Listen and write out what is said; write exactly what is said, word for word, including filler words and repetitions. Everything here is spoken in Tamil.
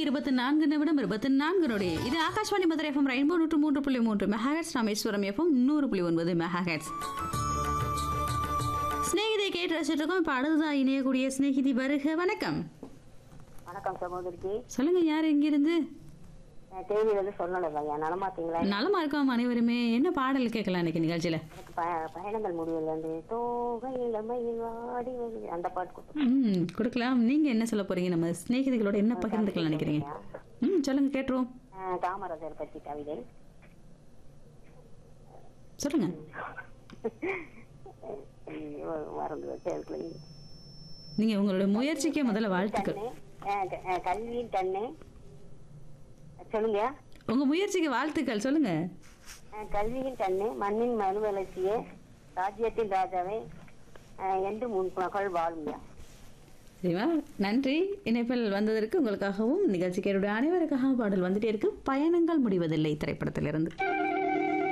இருபத்தி நான்கு நிமிடம் இருபத்தி நான்கு நொடி. இது ஆகாஷ்வாணி மதுரை எஃப்எம் ரெயின்போ நூற்று மூன்று புள்ளி மூன்று மெகாஹெட்ஸ், ராமேஸ்வரம் எஃப்எம் நூறு புள்ளி ஒன்பது மெகாஹெட்ஸ். ஸ்நேகிதை கேட்டு ரசிச்சுட்டு இருக்கோம். இப்போ அடுத்ததான் இணையக்கூடிய ஸ்நேகிதி வருக. வணக்கம். வணக்கம் சகோதரிக்கு. சொல்லுங்க, யார் எங்கிருந்து? தேதியிலிருந்து சொல்லணும் ஐயா. நலமா இருக்கீங்களா? நலமா இருக்கோம் அனைவருமே. என்ன பாடல் கேட்கலாம் இன்னைக்கு நிகழ்ச்சியில? எனக்கு ப- பயணங்கள் முடிவில் வந்து தோகை இளமையில் வாடி வருது அந்த பாட்டு கொடுத்து ம் கொடுக்கலாம். நீங்க என்ன சொல்ல போறீங்க? நம்ம ஸ்நேகிதிகளோட என்ன பகிர்ந்துக்கலாம் நினைக்கிறீங்க? ம் சொல்லுங்க, கேட்டுருவோம். காமராஜர் பற்றி கவிதை. சொல்லுங்க. ஐயோ, மறந்து வச்சு அதுக்குள்ள நீங்க உங்களோட முயற்சிக்கே முதல்ல வாழ்த்துக்கள். கண்ணு, அஹ், க- அஹ், கல்வியின் கண்ணு. சொல்லுங்க. உங்க முயற்சிக்கு வாழ்த்துக்கள். சொல்லுங்க. அஹ், கல்வியின் கண்ணு, மண்ணின் மறுமலர்ச்சியே, ராஜ்யத்தின் ராஜாவே, அஹ், என்று முன் புகழ் வாழுங்க. சரிவா, நன்றி. இணைப்பில் வந்ததற்கு உங்களுக்காகவும் நிகழ்ச்சி கேளுடைய அனைவருக்காகவும் பாடல் வந்துட்டே இருக்கு. பயணங்கள் முடிவதில்லை திரைப்படத்திலிருந்து.